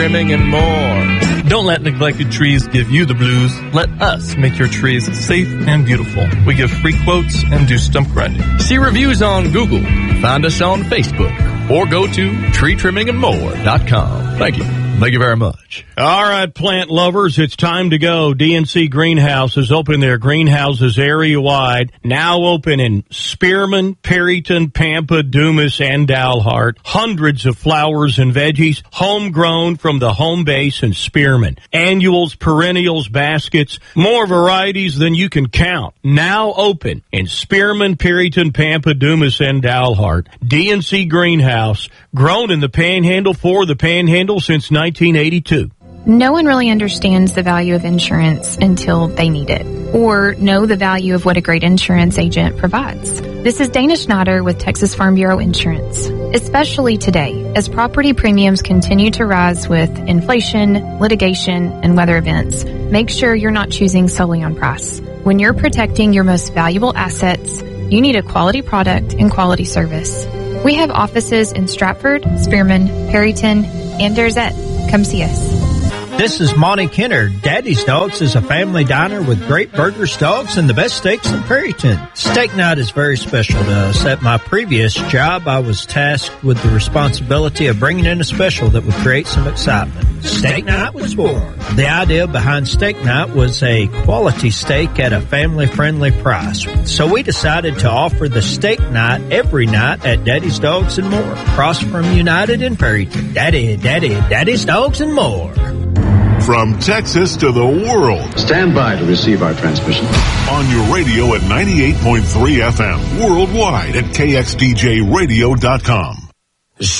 trimming and more. Don't let neglected trees give you the blues. Let us make your trees safe and beautiful. We give free quotes and do stump grinding. See reviews on Google. Find us on Facebook. Or go to treetrimmingandmore.com. Thank you. Thank you very much. All right, plant lovers, it's time to go. DNC Greenhouses open their greenhouses area-wide. Now open in Spearman, Perryton, Pampa, Dumas, and Dalhart. Hundreds of flowers and veggies, homegrown from the home base in Spearman. Annuals, perennials, baskets, more varieties than you can count. Now open in Spearman, Perryton, Pampa, Dumas, and Dalhart. DNC Greenhouse, grown in the Panhandle for the Panhandle since 1982. No one really understands the value of insurance until they need it, or know the value of what a great insurance agent provides. This is Dana Schneider with Texas Farm Bureau Insurance. Especially today, as property premiums continue to rise with inflation, litigation, and weather events, make sure you're not choosing solely on price. When you're protecting your most valuable assets, you need a quality product and quality service. We have offices in Stratford, Spearman, Perryton, and Derzett. Come see us. This is Monty Kenner. Daddy's Dogs is a family diner with great burgers, dogs, and the best steaks in Perryton. Steak night is very special to us. At my previous job, I was tasked with the responsibility of bringing in a special that would create some excitement. Steak night was born. The idea behind steak night was a quality steak at a family-friendly price. So we decided to offer the steak night every night at Daddy's Dogs and More. Across from United in Perryton. Daddy's Dogs and More. From Texas to the world. Stand by to receive our transmission. On your radio at 98.3 FM. Worldwide at KXDJRadio.com.